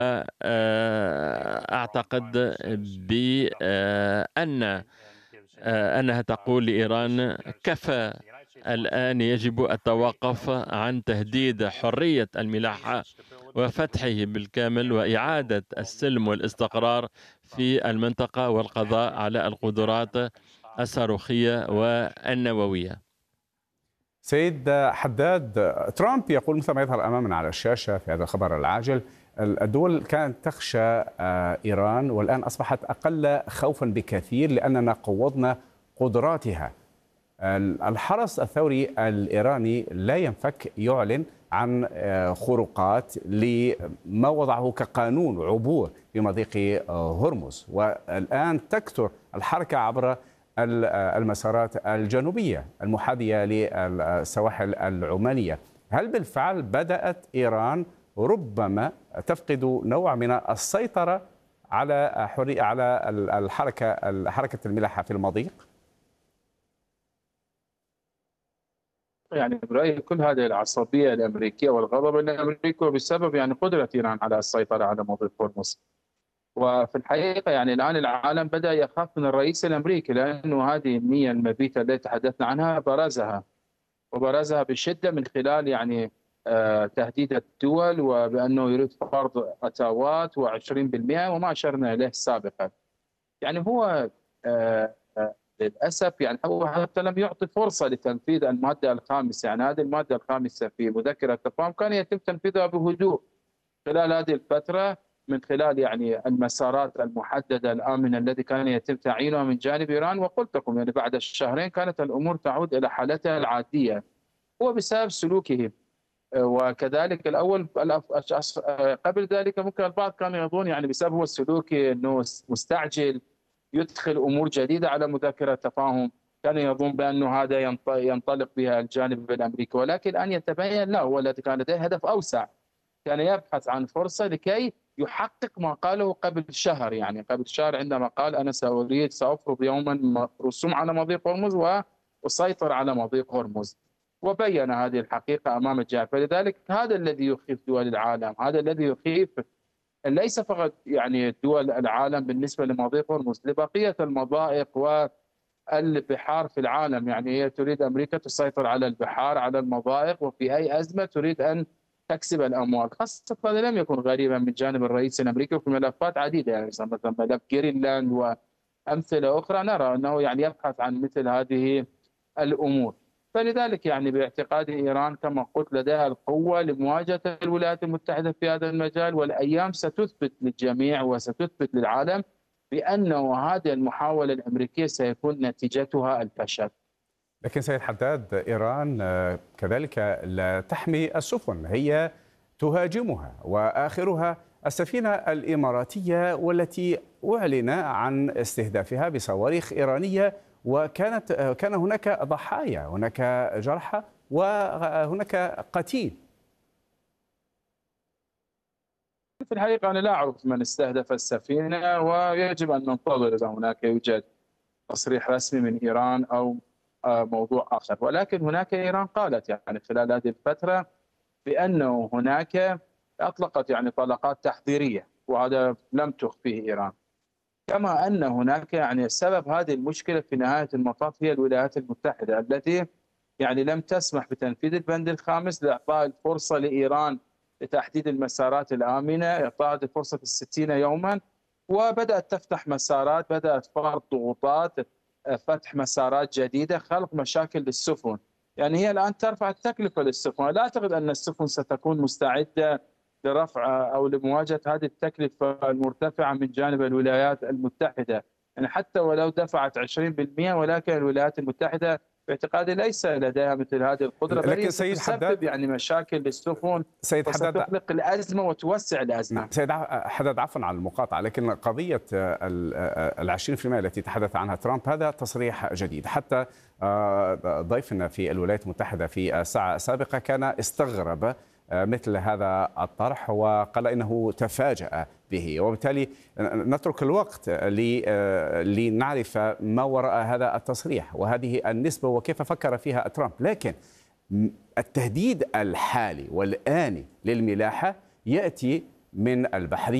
أعتقد بأن أنها تقول لإيران: كفى، الآن يجب التوقف عن تهديد حرية الملاحة وفتحه بالكامل وإعادة السلم والاستقرار في المنطقة والقضاء على القدرات الصاروخية والنووية. سيد حداد، ترامب يقول مثل ما يظهر أمامنا على الشاشة في هذا الخبر العاجل: الدول كانت تخشى إيران والآن أصبحت أقل خوفا بكثير لأننا قوضنا قدراتها. الحرس الثوري الإيراني لا ينفك يعلن عن خروقات لما وضعه كقانون عبور في مضيق هرمز، والآن تكثر الحركة عبر المسارات الجنوبية المحاذية للسواحل العمانية. هل بالفعل بدأت إيران ربما تفقد نوع من السيطرة على حركة الملاحة في المضيق؟ يعني برأيي كل هذه العصبية الأمريكية والغضب الأمريكي بسبب قدرة إيران على السيطرة على مضيق هرمز. وفي الحقيقة الآن العالم بدأ يخاف من الرئيس الأمريكي، لأنه هذه النية المبيتة التي تحدثنا عنها وبرزها بشدة من خلال تهديد الدول، وبأنه يريد فرض أتاوات و20% وما أشرنا إليه سابقا. هو للأسف هو حتى لم يعطي فرصة لتنفيذ المادة الخامسة. هذه المادة الخامسة في مذكرة التفاهم كان يتم تنفيذها بهدوء خلال هذه الفترة، من خلال المسارات المحددة الآمنة التي كان يتم تعيينها من جانب إيران. وقلت لكم بعد الشهرين كانت الأمور تعود إلى حالتها العادية، هو بسبب سلوكه. وكذلك الأول قبل ذلك ممكن البعض كان يظن بسبب هو السلوك أنه مستعجل يدخل أمور جديدة على مذكرة التفاهم، كان يظن بأنه هذا ينطلق بها الجانب الأمريكي، ولكن الآن يتبين لا، هو الذي كان لديه هدف أوسع، كان يبحث عن فرصة لكي يحقق ما قاله قبل شهر. قبل شهر عندما قال: أنا سأفرض يوما رسوم على مضيق هرمز وأسيطر على مضيق هرمز، وبين هذه الحقيقة أمام الجميع. فلذلك هذا الذي يخيف دول العالم، هذا الذي يخيف ليس فقط دول العالم بالنسبة لمضيق هرمز، لبقية المضائق والبحار في العالم. هي تريد أمريكا تسيطر على البحار، على المضائق، وفي أي أزمة تريد أن تكسب الأموال. خاصة هذا لم يكن غريبا من جانب الرئيس الأمريكي، وفي ملفات عديدة مثلا ملف جرينلاند وأمثلة أخرى نرى أنه يبحث عن مثل هذه الأمور. فلذلك باعتقاد إيران كما قلت لديها القوة لمواجهة الولايات المتحدة في هذا المجال، والأيام ستثبت للجميع وستثبت للعالم بأنه هذه المحاولة الأمريكية سيكون نتيجتها الفشل. لكن سيد حداد، إيران كذلك لا تحمي السفن، هي تهاجمها، وآخرها السفينة الإماراتية والتي أعلن عن استهدافها بصواريخ إيرانية، كان هناك ضحايا، هناك جرحى وهناك قتيل. في الحقيقة أنا لا أعرف من استهدف السفينة، ويجب أن ننتظر إذا هناك يوجد تصريح رسمي من إيران أو موضوع آخر. ولكن هناك إيران قالت خلال هذه الفترة بأنه هناك أطلقت طلقات تحذيرية، وهذا لم تخفيه إيران. كما أن هناك سبب هذه المشكلة في نهاية المطاف هي الولايات المتحدة التي لم تسمح بتنفيذ البند الخامس لإعطاء الفرصة لإيران لتحديد المسارات الآمنة، إعطاء فرصة 60 يوما، وبدأت تفتح مسارات، بدأت فرض ضغوطات، فتح مسارات جديدة، خلق مشاكل للسفن. هي الآن ترفع التكلفة للسفن. لا أعتقد أن السفن ستكون مستعدة لرفع أو لمواجهة هذه التكلفة المرتفعة من جانب الولايات المتحدة. حتى ولو دفعت 20%، ولكن الولايات المتحدة باعتقادي ليس لديها مثل هذه القدرة، بل هي ستسبب مشاكل للسفن وستخلق الأزمة وتوسع الأزمة. سيد حداد، عفوا على المقاطعة، لكن قضية 20% التي تحدث عنها ترامب هذا تصريح جديد. حتى ضيفنا في الولايات المتحدة في الساعة السابقة كان استغرب مثل هذا الطرح وقال إنه تفاجأ به، وبالتالي نترك الوقت لنعرف ما وراء هذا التصريح وهذه النسبة وكيف فكر فيها ترامب. لكن التهديد الحالي والآني للملاحة يأتي من البحرية